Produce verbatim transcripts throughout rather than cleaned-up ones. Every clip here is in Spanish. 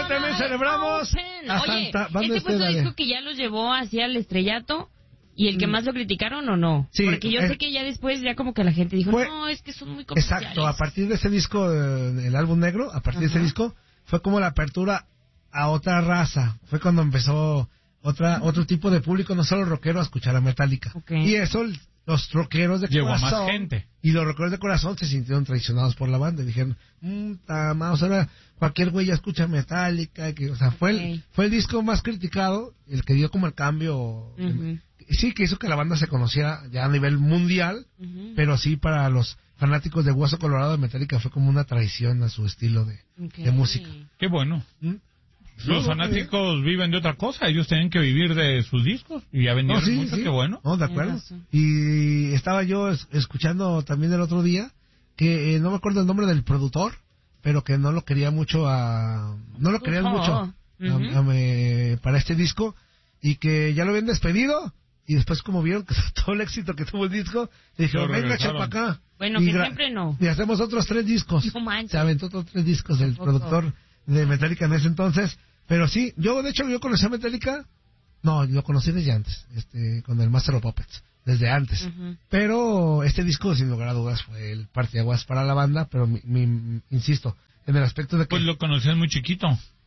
también celebramos a Oye, Santa... Banda este fue su Estela de- disco que ya los llevó hacia el estrellato. ¿Y el que más lo criticaron o no? Sí, Porque yo eh, sé que ya después ya como que la gente dijo, fue- no, es que son muy comerciales. Exacto, a partir de ese disco, eh, el álbum negro, a partir de ese Ajá. disco, fue como la apertura a otra raza. Fue cuando empezó otra otro tipo de público, no solo rockero, a escuchar a Metallica. Okay. Y eso, los rockeros de Llegó a corazón... más gente. Y los rockeros de corazón se sintieron traicionados por la banda. Y dijeron, mmm, tamaos, ahora cualquier güey ya escucha Metallica. Que, o sea, fue, Okay. el, fue el disco más criticado, el que dio como el cambio... Ujú. Sí, que hizo que la banda se conociera ya a nivel mundial, Ujú. pero sí para los fanáticos de Hueso Colorado de Metallica fue como una traición a su estilo de, Okay. de música. Qué bueno. ¿Mm? Los Sí, fanáticos viven de otra cosa, ellos tienen que vivir de sus discos y ya vendieron No, sí, mucho, sí. qué bueno. No, de Tienes acuerdo. razón. Y estaba yo es- escuchando también el otro día que eh, no me acuerdo el nombre del productor, pero que no lo quería mucho a... No lo querían Oh. mucho a- Ujú. a me- para este disco y que ya lo habían despedido. Y después, como vieron que todo el éxito que tuvo el disco, le dijeron, Lo venga, echa regresaron. para acá. Bueno, Y que gra- siempre no. Y hacemos otros tres discos. No manches. Se aventó otros tres discos el Tampoco. productor de Metallica en ese entonces. Pero sí, yo de hecho yo conocí a Metallica, no, lo conocí desde antes, este, con el Master of Puppets, desde antes. Ujú. Pero este disco, sin lugar a dudas, fue el parteaguas para la banda, pero mi, mi- insisto, en el aspecto de que Pues lo conocías muy chiquito.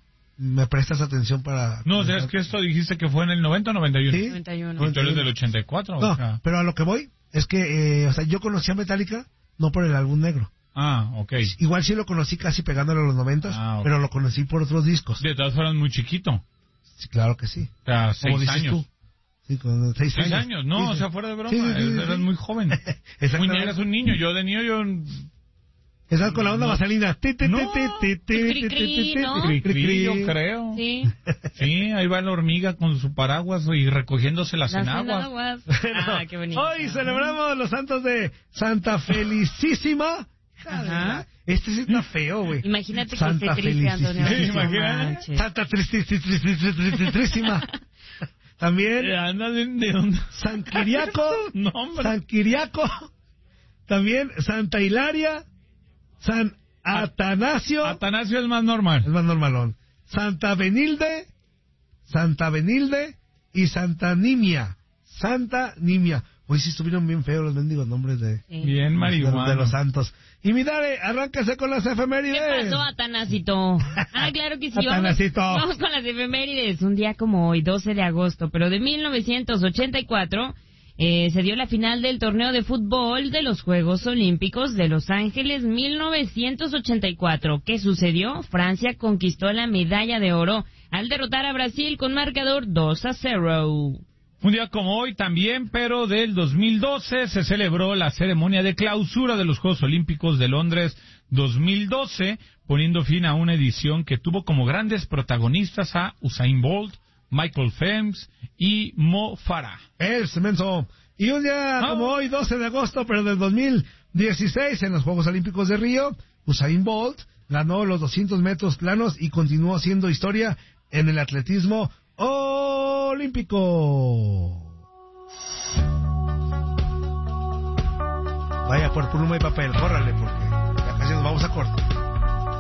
me prestas atención para... No, o sea, es que esto dijiste que fue en el noventa o noventa y uno. ¿Sí? noventa y uno. Y tú eres del ochenta y cuatro, No, o sea. pero a lo que voy es que, eh, o sea, yo conocí a Metallica no por el álbum negro. Ah, ok. Igual sí lo conocí casi pegándole a los noventas, Ah, ok. pero lo conocí por otros discos. De todas formas, muy chiquito. Sí, claro que sí. O sea, Como seis dices años. tú. Sí, con seis, Seis años. años, no, Sí, o sí. sea, fuera de broma. Sí, sí, sí, eras sí. muy joven. Exactamente. Muy, eras un niño. Yo de niño, yo... Estás con la onda No. vaselina. Ti, ti, ti, No. ti, ti, ti, Cri, ti, cri, ti, ti, ¿no? ti, Cri, cri, cri, yo cri. creo. Sí. Sí, ahí va la hormiga con su paraguas y recogiéndose las Las enaguas. enaguas. Bueno, Ah, qué bonito. hoy celebramos los santos de Santa Felicísima. Ajá. Este sí está feo, güey. Imagínate que Santa esté triste, Antonio. Sí, No imagínate. manches. Santa Tristísima. También Eh, anda de, de dónde? San Quiriaco. No, hombre. San Quiriaco. También Santa Hilaria. San Atanasio. Atanasio es más normal. Es más normalón. Santa Benilde, Santa Benilde y Santa Nimia. Santa Nimia. Hoy sí estuvieron bien feos los mendigos nombres de, Sí. Bien de, marihuana. de los santos. Y mi Dare, arráncase con las efemérides. ¿Qué pasó, Atanasito? Ah, claro que sí. Vamos, Atanasito. vamos con las efemérides. Un día como hoy, doce de agosto, pero de mil novecientos ochenta y cuatro, eh, se dio la final del torneo de fútbol de los Juegos Olímpicos de Los Ángeles mil novecientos ochenta y cuatro. ¿Qué sucedió? Francia conquistó la medalla de oro al derrotar a Brasil con marcador dos a cero. Un día como hoy también, pero del dos mil doce, se celebró la ceremonia de clausura de los Juegos Olímpicos de Londres dos mil doce, poniendo fin a una edición que tuvo como grandes protagonistas a Usain Bolt, Michael Phelps y Mo Farah. Es menso. Y un día Ah. como hoy, doce de agosto, pero del dos mil dieciséis, en los Juegos Olímpicos de Río, Usain Bolt ganó los doscientos metros planos y continuó haciendo historia en el atletismo olímpico. Vaya por pluma y papel, córrale, porque ya casi nos vamos a corto.